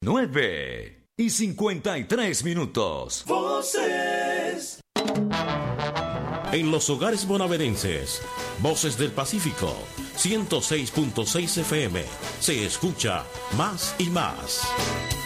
9:53. Voces. En los hogares bonaerenses, Voces del Pacífico, 106.6 FM. Se escucha más y más.